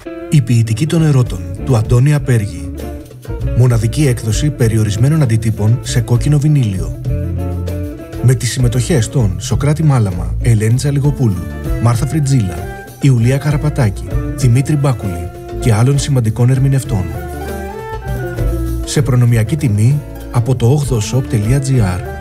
Η ποιητική των ερώτων του Αντώνη Απέργη. Μοναδική έκδοση περιορισμένων αντιτύπων σε κόκκινο βινίλιο. Με τις συμμετοχές των Σοκράτη Μάλαμα, Ελένη Τσαλιγοπούλου, Μάρθα Φριτζίλα, Ιουλία Καραπατάκη, Δημήτρη Μπάκουλη και άλλων σημαντικών ερμηνευτών. Σε προνομιακή τιμή από το 8shop.gr.